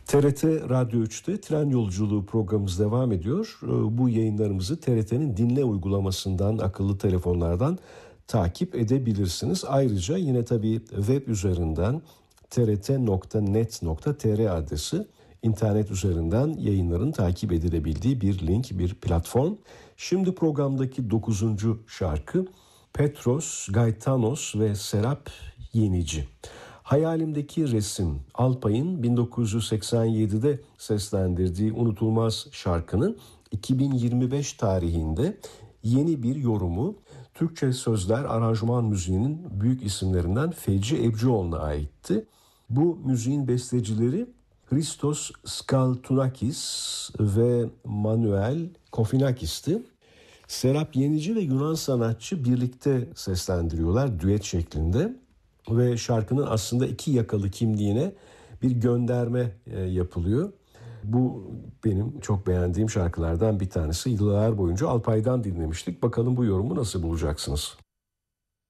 TRT Radyo 3'te Tren Yolculuğu programımız devam ediyor. Bu yayınlarımızı TRT'nin Dinle uygulamasından, akıllı telefonlardan takip edebilirsiniz. Ayrıca yine tabii web üzerinden trt.net.tr adresi internet üzerinden yayınların takip edilebildiği bir link, bir platform. Şimdi programdaki 9. şarkı Petros Gaytanos ve Serap Yenici. Hayalimdeki Resim, Alpay'ın 1987'de seslendirdiği unutulmaz şarkının 2025 tarihinde yeni bir yorumu, Türkçe sözler, aranjman müziğinin büyük isimlerinden Feyci Ebcioğlu'na aitti. Bu müziğin bestecileri Christos Skaltunakis ve Manuel Kofinakis'ti. Serap Yenici ve Yunan sanatçı birlikte seslendiriyorlar düet şeklinde. Ve şarkının aslında iki yakalı kimliğine bir gönderme yapılıyor. Bu benim çok beğendiğim şarkılardan bir tanesi. Yıllar boyunca Alpay'dan dinlemiştik. Bakalım bu yorumu nasıl bulacaksınız?